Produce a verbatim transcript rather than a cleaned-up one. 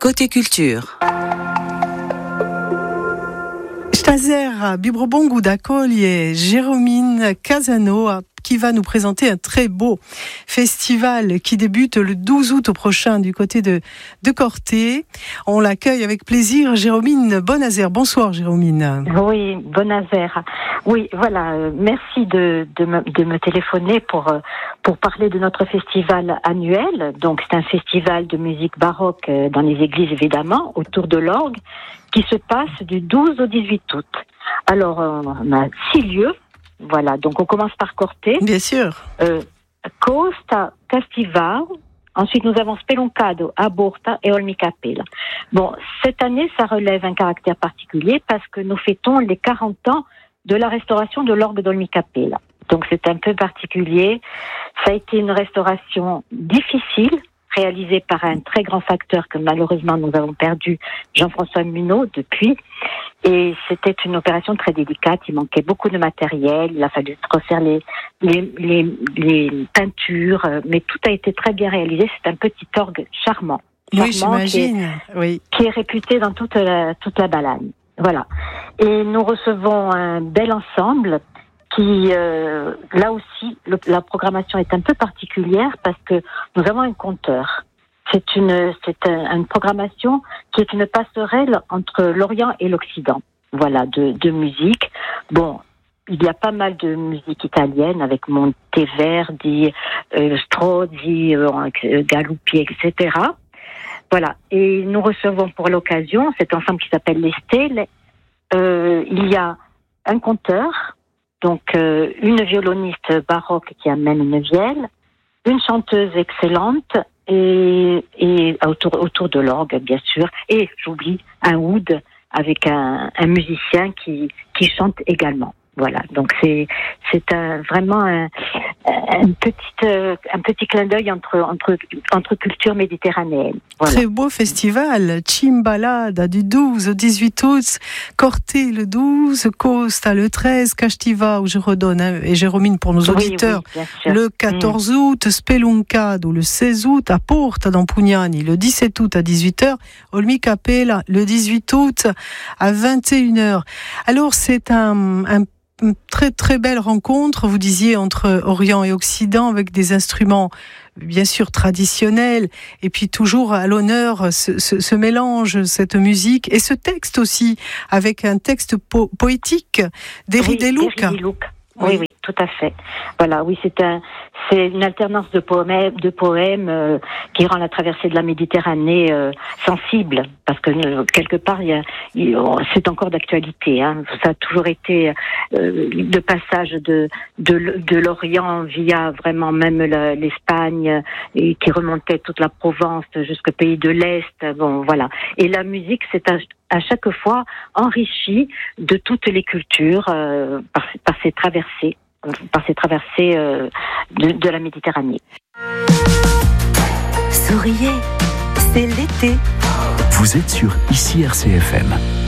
Côté culture. Stazer Bibrobongu d'accogliere Jérôme Casano qui va nous présenter un très beau festival qui débute le douze août prochain du côté de, de Corté. On l'accueille avec plaisir. Jérôme Bonazer. Bonsoir Jérôme. Oui, Bonazer. Oui, voilà. Euh, merci de, de, me, de me téléphoner pour, euh, pour parler de notre festival annuel. Donc c'est un festival de musique baroque euh, dans les églises évidemment, autour de l'orgue, qui se passe du douze au dix-huit août. Alors euh, on a six lieux. Voilà, donc on commence par Corté. Bien sûr. Euh, Costa, Castivao. Ensuite, nous avons Speloncado, Aborta et Olmicapella. Bon, cette année, ça relève un caractère particulier parce que nous fêtons les quarante ans de la restauration de l'orgue d'Olmicapella. Donc c'est un peu particulier. Ça a été une restauration difficile, réalisée par un très grand facteur que malheureusement nous avons perdu, Jean-François Munot, depuis. Et c'était une opération très délicate. Il manquait beaucoup de matériel. Il a fallu refaire les, les, les, les peintures. Mais tout a été très bien réalisé. C'est un petit orgue charmant. charmant Oui, j'imagine. Qui est, oui. qui est réputé dans toute la, toute la Balagne. Voilà. Et nous recevons un bel ensemble qui, euh, là aussi, le, la programmation est un peu particulière parce que nous avons un conteur. C'est une, c'est un, une programmation qui est une passerelle entre l'Orient et l'Occident. Voilà, de, de musique. Bon, il y a pas mal de musique italienne avec Monteverdi, euh, Strozzi, euh, Galuppi, et cetera. Voilà. Et nous recevons pour l'occasion cet ensemble qui s'appelle Les Stelle. Euh, il y a un conteur, donc euh, une violoniste baroque qui amène une vielle, une chanteuse excellente et, et autour, autour de l'orgue bien sûr, et j'oublie un oud avec un, un musicien qui, qui chante également. Voilà, donc c'est c'est un, vraiment un, un petit euh, un petit clin d'œil entre entre entre cultures méditerranéennes. Voilà. Très beau festival, Cimbalada du douze au dix-huit août, Corté le douze, Costa le treize, Castivao, je redonne hein, et Jérôme pour nos auditeurs, oui, oui, le quatorze mmh. août, Speloncado le seize août, à Porta dans Pugnani le dix-sept août à dix-huit heures, Olmicapella le dix-huit août à vingt et une heures. Alors c'est un un Une très très belle rencontre, vous disiez, entre Orient et Occident, avec des instruments bien sûr traditionnels, et puis toujours à l'honneur ce, ce, ce mélange, cette musique, et ce texte aussi, avec un texte po- poétique d'Héry oui, Deluc. Oui, oui, oui, tout à fait. Voilà, oui, c'est un, c'est une alternance de poèmes, de poèmes euh, qui rend la traversée de la Méditerranée euh, sensible, parce que euh, quelque part, il y a, il, c'est encore d'actualité. Hein. Ça a toujours été euh, le passage de, de de l'Orient via vraiment même la, l'Espagne et qui remontait toute la Provence jusqu'au pays de l'Est. Bon, voilà. Et la musique, c'est un à chaque fois enrichi de toutes les cultures euh, par, par ces traversées, par ces traversées euh, de, de la Méditerranée. Souriez, c'est l'été. Vous êtes sur Ici R C F M.